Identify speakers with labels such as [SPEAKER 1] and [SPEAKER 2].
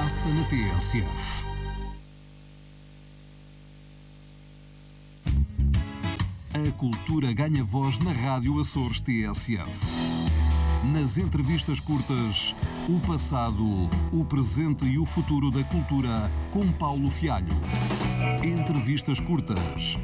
[SPEAKER 1] passa na TSF. A cultura ganha voz na Rádio Açores TSF. Nas entrevistas curtas, o passado, o presente e o futuro da cultura com Paulo Fialho. Entrevistas curtas,